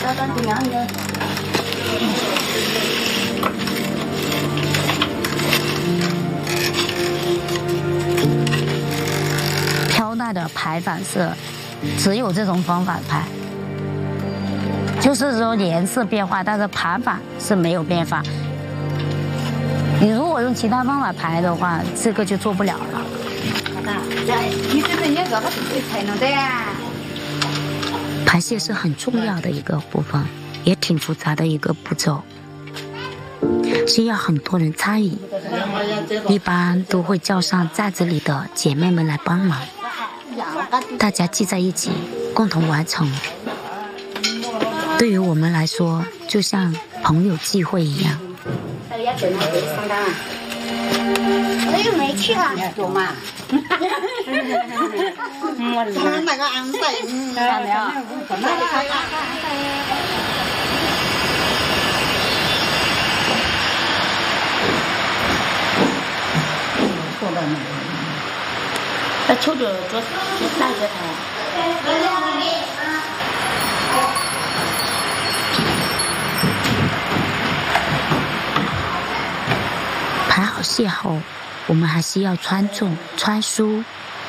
飘带的排反射，只有这种方法排，就是说颜色变化，但是排法是没有变化。你如果用其他方法排的话，这个就做不了了。排泄是很重要的一个部分，也挺复杂的一个步骤，需要很多人参与，一般都会叫上寨子里的姐妹们来帮忙，大家聚在一起共同完成。对于我们来说，就像朋友聚会一样。 我又没去啊。 做嘛？那个安塞， 那抽着做哪个台？ 排好泄后，我们还需要穿重、穿梳。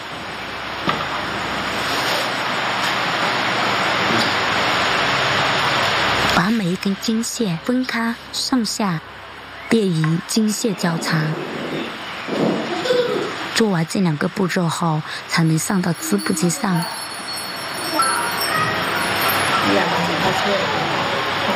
把每一根经线分开上下，便于经线交叉。做完这2个步骤后，才能上到织布机上。